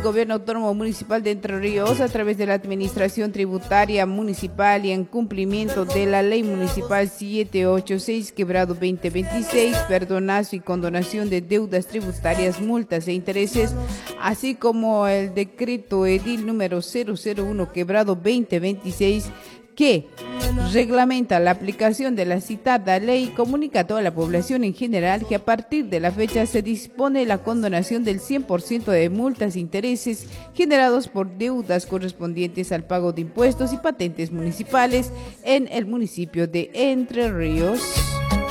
Gobierno Autónomo Municipal de Entre Ríos, a través de la Administración Tributaria Municipal y en cumplimiento de la Ley Municipal 786/2026, perdonazo y condonación de deudas tributarias, multas e intereses, así como el decreto edil número 001/2026, que reglamenta la aplicación de la citada ley, comunica a toda la población en general que a partir de la fecha se dispone la condonación del 100% de multas e intereses generados por deudas correspondientes al pago de impuestos y patentes municipales en el municipio de Entre Ríos.